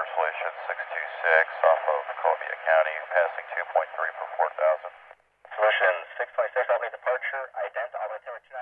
Solution 626 off of Columbia County, passing 2.3 per 4,000. Solution 626, Albany departure, ident, Albany Tower 29.